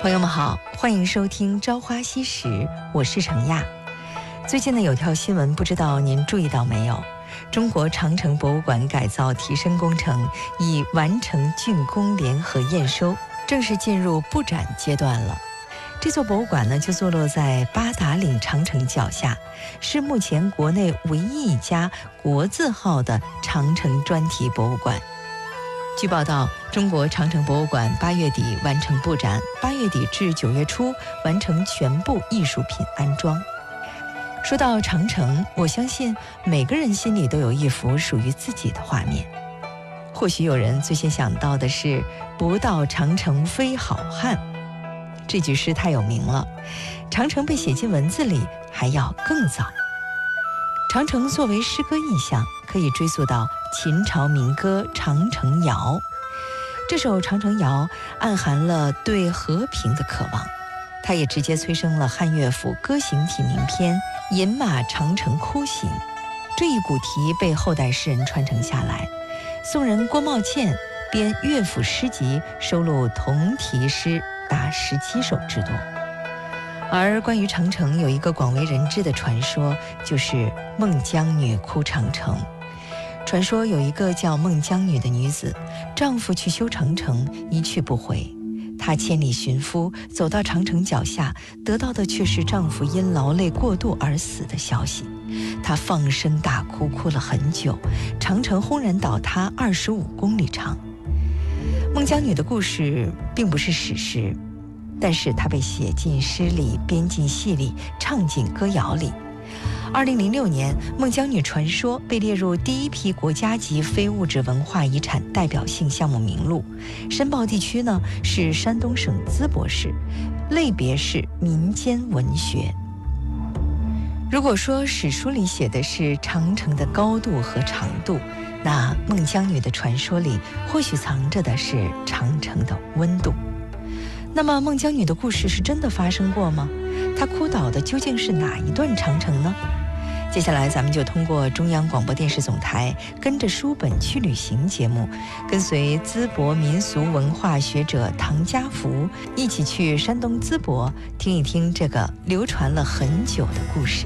朋友们好，欢迎收听《朝花夕拾》，我是程亚。最近呢，有条新闻，不知道您注意到没有？中国长城博物馆改造提升工程已完成竣工联合验收，正式进入布展阶段了。这座博物馆呢，就坐落在八达岭长城脚下，是目前国内唯一一家国字号的长城专题博物馆。据报道，中国长城博物馆8月底完成布展，8月底至9月初完成全部艺术品安装。说到长城，我相信每个人心里都有一幅属于自己的画面。或许有人最先想到的是“不到长城非好汉”，这句诗太有名了，长城被写进文字里还要更早。长城作为诗歌意象，可以追溯到秦朝民歌《长城谣》。这首《长城谣》暗含了对和平的渴望，它也直接催生了汉乐府歌行体名篇《饮马长城哭行》。这一古题被后代诗人传承下来。宋人郭茂倩编乐府诗集，收录同题诗达17首之多。而关于长城有一个广为人知的传说，就是孟姜女哭长城。传说有一个叫孟姜女的女子，丈夫去修长城，一去不回。她千里寻夫，走到长城脚下，得到的却是丈夫因劳累过度而死的消息。她放声大哭，哭了很久，长城轰然倒塌25公里长。孟姜女的故事并不是史实，但是它被写进诗里，编进戏里，唱进歌谣里。2006年，孟姜女传说被列入第一批国家级非物质文化遗产代表性项目名录。申报地区呢是山东省淄博市，类别是民间文学。如果说史书里写的是长城的高度和长度，那孟姜女的传说里或许藏着的是长城的温度。那么孟姜女的故事是真的发生过吗？她哭倒的究竟是哪一段长城呢？接下来咱们就通过中央广播电视总台跟着书本去旅行节目，跟随淄博民俗文化学者唐家福一起去山东淄博，听一听这个流传了很久的故事。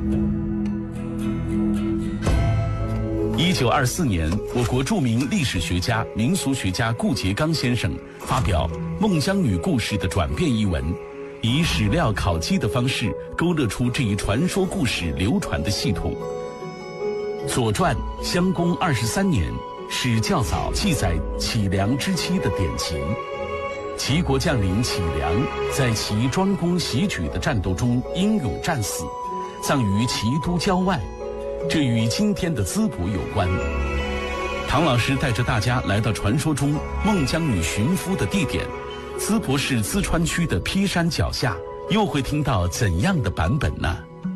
1924年，我国著名历史学家、民俗学家顾颉刚先生发表《孟姜女故事的转变》一文，以史料考基的方式勾勒出这一传说故事流传的系统。《左传》襄公23年是较早记载启梁之期的典籍。齐国将领启梁在其庄公袭举的战斗中英勇战死，葬于齐都郊外，这与今天的淄博有关。唐老师带着大家来到传说中孟姜女寻夫的地点，淄博市淄川区的披山脚下，又会听到怎样的版本呢？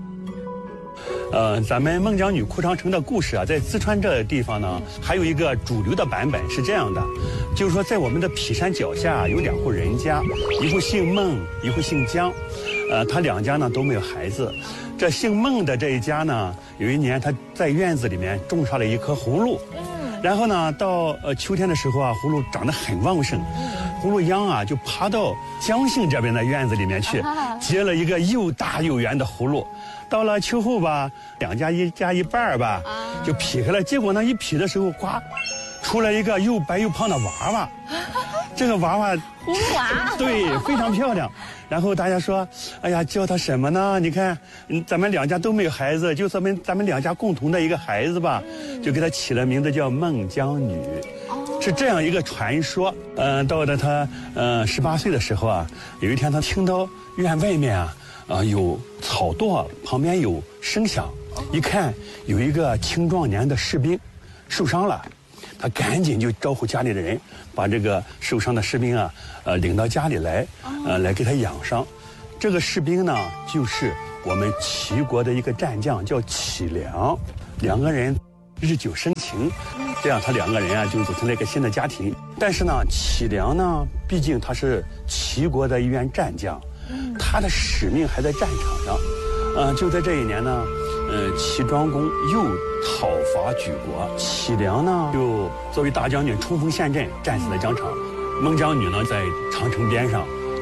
咱们孟姜女哭长城的故事啊，在淄川这地方呢，还有一个主流的版本是这样的，就是说在我们的披山脚下有2户人家，一户姓孟，一户姓姜，他2家呢都没有孩子。这姓孟的这一家呢，有一年他在院子里面种上了一棵葫芦，然后呢到秋天的时候啊，葫芦长得很旺盛，葫芦秧啊就爬到姜姓这边的院子里面去，结了一个又大又圆的葫芦。到了秋后吧，2家一家一半吧，就劈开了。结果呢，一劈的时候，呱，出来一个又白又胖的娃娃。这个娃娃， 葫芦娃， 对，非常漂亮。然后大家说，哎呀，叫他什么呢？你看，咱们2家都没有孩子，就咱们2家共同的一个孩子吧，就给他起了名字叫孟姜女。是这样一个传说。到了他18岁的时候啊，有一天他听到院外面有草垛旁边有声响，一看有一个青壮年的士兵受伤了，他赶紧就招呼家里的人，把这个受伤的士兵领到家里来，来给他养伤。这个士兵呢，就是我们齐国的一个战将，叫启梁。2个人日久生情，这样他2个人就组成了一个新的家庭。但是呢，启梁呢，毕竟他是齐国的一员战将，他的使命还在战场上。就在这一年呢，齐庄公又讨伐举国，启梁呢就作为大将军冲锋陷阵，战死在疆场。孟姜女呢在长城边上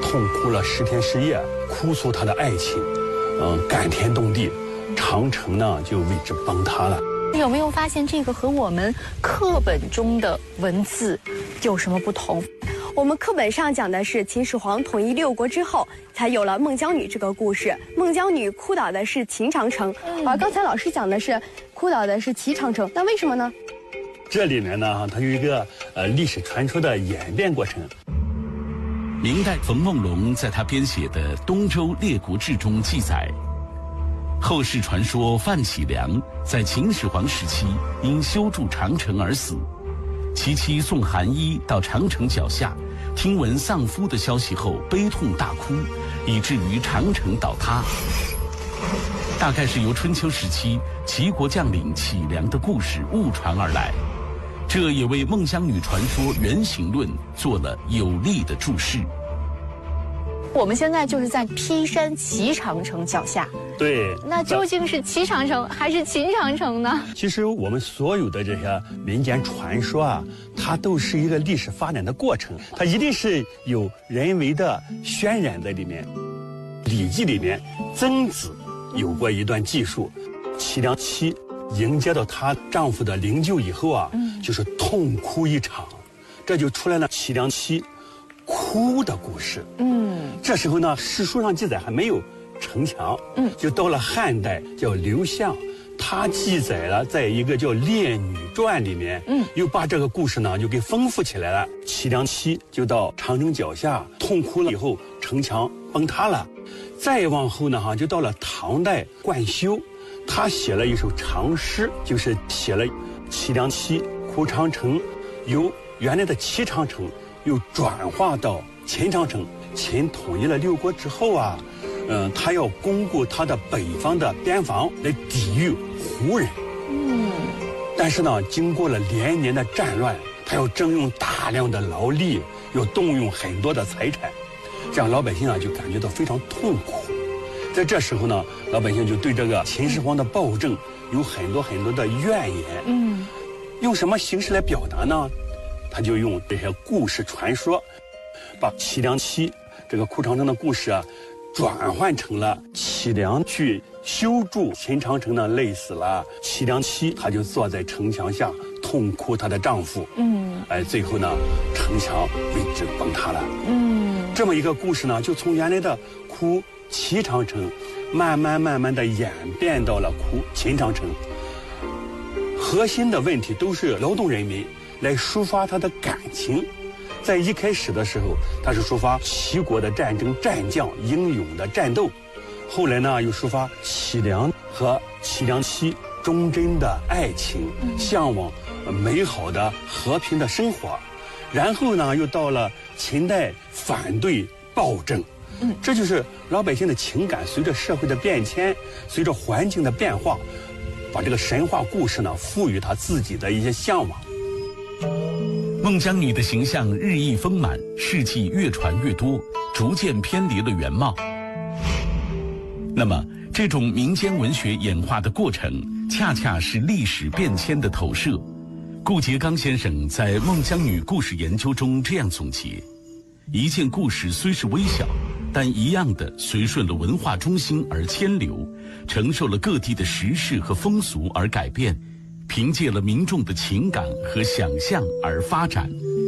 痛哭了10天10夜，哭诉他的爱情，感天动地，长城呢就为之崩塌了。 有没有发现这个和我们课本中的文字有什么不同？ 我们课本上讲的是秦始皇统一6国之后，才有了孟姜女这个故事。孟姜女哭倒的是秦长城，而刚才老师讲的是哭倒的是齐长城，那为什么呢？ 这里面呢，它有一个历史传说的演变过程。 明代冯梦龙在他编写的《东周列国志》中记载，后世传说范启良在秦始皇时期因修筑长城而死，其妻宋寒衣到长城脚下，听闻丧夫的消息后悲痛大哭，以至于长城倒塌。大概是由春秋时期齐国将领启良的故事误传而来，这也为孟姜女传说原型论做了有力的注释。 我们现在就是在披山齐长城脚下， 对， 那究竟是齐长城还是秦长城呢？ 其实我们所有的这些民间传说啊，它都是一个历史发展的过程，它一定是有人为的渲染在里面。《礼记》里面，曾子有过一段记述，齐良妻迎接到她丈夫的灵柩以后啊，就是痛哭一场，这就出来了齐良妻哭的故事。这时候呢，史书上记载还没有城墙，就到了汉代，叫刘向，他记载了在一个叫《列女传》里面，又把这个故事呢就给丰富起来了。齐良妻就到长城脚下痛哭了以后，城墙崩塌了。再往后呢，就到了唐代冠休，他写了一首长诗，就是写了齐良妻哭长城，由原来的齐长城又转化到秦长城。秦统一了6国之后啊，他要巩固他的北方的边防来抵御胡人。但是呢，经过了连年的战乱，他要征用大量的劳力，要动用很多的财产，这样老百姓啊就感觉到非常痛苦。在这时候呢，老百姓就对这个秦始皇的暴政有很多的怨言。用什么形式来表达呢？他就用这些故事传说，把齐良妻这个哭长城的故事啊，转换成了齐良去修筑秦长城呢累死了，齐良妻她就坐在城墙下痛哭她的丈夫。最后呢，城墙为之崩塌了。这么一个故事呢，就从原来的哭齐长城，慢慢的演变到了哭秦长城。核心的问题都是劳动人民来抒发他的感情。在一开始的时候，他是抒发齐国的战争战将英勇的战斗，后来呢又抒发齐良和齐良妻忠贞的爱情，向往美好的和平的生活，然后呢又到了秦代反对暴政。这就是老百姓的情感随着社会的变迁，随着环境的变化，把这个神话故事呢赋予他自己的一些向往。 孟姜女的形象日益丰满，事迹越传越多，逐渐偏离了原貌。那么，这种民间文学演化的过程，恰恰是历史变迁的投射。顾颉刚先生在《孟姜女故事研究》中这样总结：一件故事虽是微小，但一样的随顺了文化中心而迁流，承受了各地的时事和风俗而改变，凭借了民众的情感和想象而发展。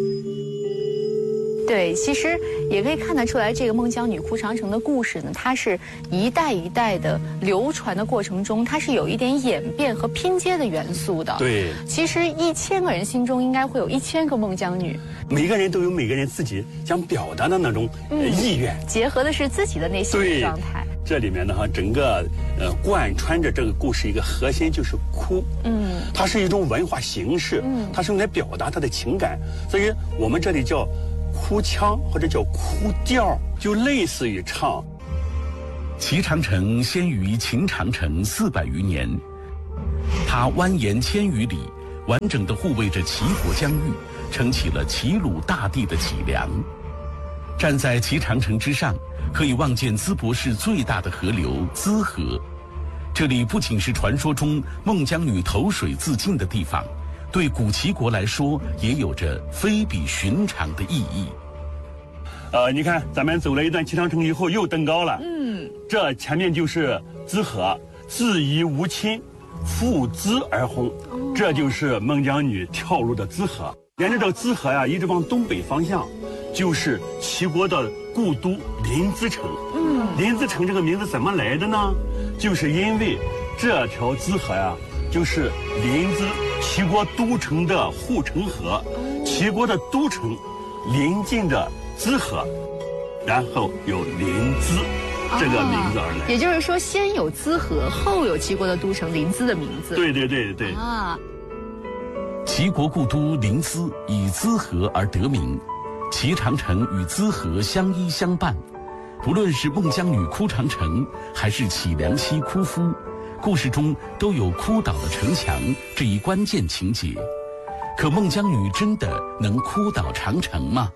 对，其实也可以看得出来，这个孟姜女哭长城的故事呢，它是一代一代的流传的过程中，它是有一点演变和拼接的元素的。 对， 其实1000个人心中应该会有1000个孟姜女， 每个人都有每个人自己想表达的那种意愿， 结合的是自己的内心的状态。 这里面呢，整个贯穿着这个故事一个核心就是哭。它是一种文化形式，它是用来表达它的情感，所以我们这里叫哭腔或者叫哭调，就类似于唱。 齐长城先于秦长城400余年，它蜿蜒千余里，完整地护卫着齐国疆域，撑起了齐鲁大地的脊梁。站在齐长城之上，可以望见淄博市最大的河流淄河。这里不仅是传说中孟姜女投水自尽的地方，对古齐国来说也有着非比寻常的意义。 你看咱们走了一段齐长城以后又登高了，这前面就是淄河，恣夷无亲，负淄而轰，这就是孟姜女跳入的淄河。沿着这个淄河呀，一直往东北方向，就是齐国的故都临淄城。临淄城这个名字怎么来的呢？就是因为这条淄河呀，就是临淄齐国都城的护城河，齐国的都城临近着淄河，然后有临淄这个名字而来。 也就是说，先有淄河，后有齐国的都城临淄的名字。 对啊。 齐国故都临淄以淄河而得名，齐长城与淄河相依相伴。不论是孟姜女哭长城，还是乞梁妻哭夫，故事中都有哭倒的城墙这一关键情节。可孟姜女真的能哭倒长城吗？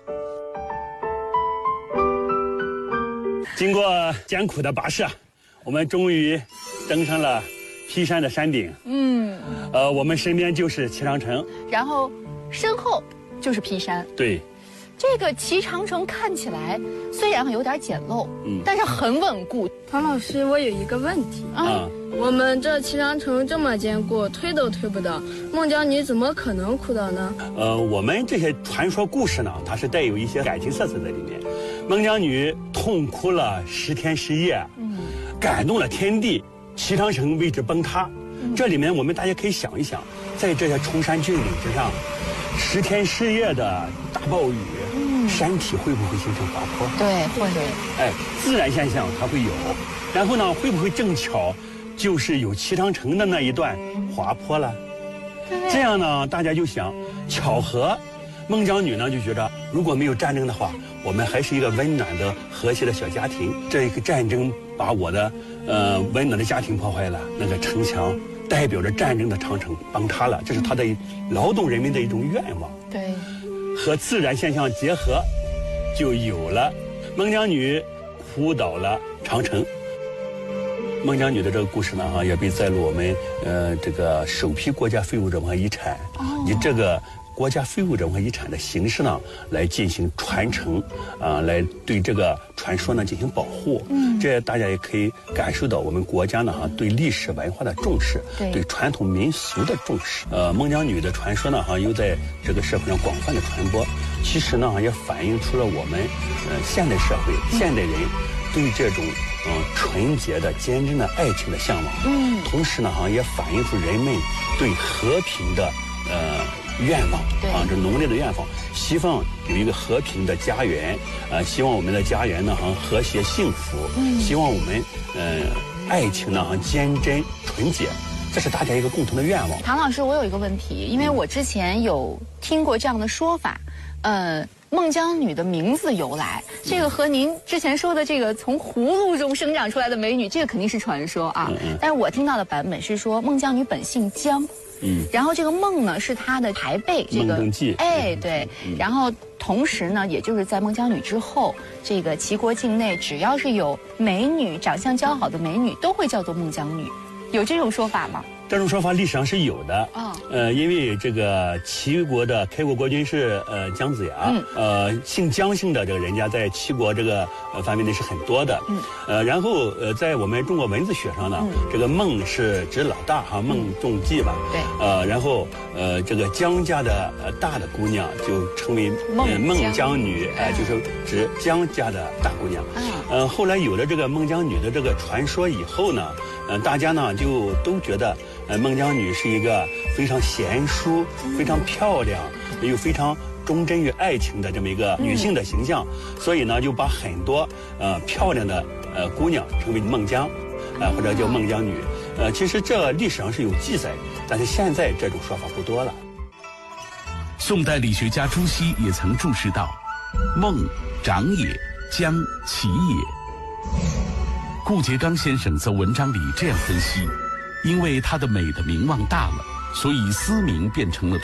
经过艰苦的跋涉，我们终于登上了披山的山顶。我们身边就是齐长城， 然后身后就是披山。 对， 这个齐长城看起来虽然有点简陋，但是很稳固。 唐老师，我有一个问题我们这齐长城这么坚固，推都推不倒，孟姜女怎么可能哭倒呢？ 我们这些传说故事呢，它是带有一些感情色彩在里面。孟姜女痛哭了10天10夜，感动了天地，齐长城为之崩塌。这里面我们大家可以想一想，在这些崇山峻岭之上，10天10夜的大暴雨，山体会不会形成滑坡？ 对，会。 自然现象它会有，然后呢，会不会正巧就是有齐长城的那一段滑坡了？这样呢，大家就想，巧合。孟姜女呢就觉得，如果没有战争的话，我们还是一个温暖的、和谐的小家庭。这一个战争把我的温暖的家庭破坏了，那个城墙代表着战争的长城崩塌了，这是他的劳动人民的一种愿望。 对， 和自然现象结合，就有了孟姜女哭倒了长城。孟姜女的这个故事呢，也被载入我们这个首批国家非物质文化遗产，以这个国家非物质文化遗产的形式呢，来进行传承，来对这个传说呢进行保护。这大家也可以感受到我们国家呢对历史文化的重视，对传统民俗的重视。孟姜女的传说呢又在这个社会上广泛的传播，其实呢也反映出了我们现代社会现代人对这种纯洁的坚贞的爱情的向往。同时呢也反映出人们对和平的愿望这浓烈的愿望，希望有一个和平的家园，希望我们的家园呢和谐幸福，希望我们爱情呢坚贞纯洁，这是大家一个共同的愿望。 唐老师，我有一个问题，因为我之前有听过这样的说法，孟姜女的名字由来，这个和您之前说的这个从葫芦中生长出来的美女，这个肯定是传说啊。但是我听到的版本是说孟姜女本姓姜。然后这个孟呢是她的牌辈，这个孟正记， 对。然后同时呢，也就是在孟姜女之后，这个齐国境内只要是有美女、长相姣好的美女，都会叫做孟姜女，有这种说法吗？ 这种说法历史上是有的。因为这个齐国的开国国君是姜子牙，姓姜姓的这个人家在齐国这个范围内是很多的。然后在我们中国文字学上呢，这个孟是指老大孟仲季吧。 对。 然后这个姜家的大的姑娘就称为孟姜女，就是指姜家的大姑娘。后来有了这个孟姜女的这个传说以后呢，大家呢就都觉得孟姜女是一个非常贤淑、非常漂亮又非常忠贞于爱情的这么一个女性的形象，所以呢就把很多漂亮的姑娘称为孟姜，或者叫孟姜女。其实这历史上是有记载，但是现在这种说法不多了。 宋代理学家朱熹也曾注释道：“孟长也，姜其也。”顾颉刚先生在文章里这样分析：因为她的美的名望大了，所以丝名变成了